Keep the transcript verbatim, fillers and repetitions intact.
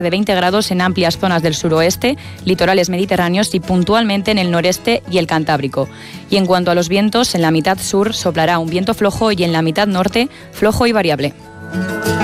de veinte grados en amplias zonas del suroeste, litorales mediterráneos y puntualmente en el noreste y el Cantábrico. Y en cuanto a los vientos, en la mitad sur soplará un viento flojo y en la mitad norte flojo y variable.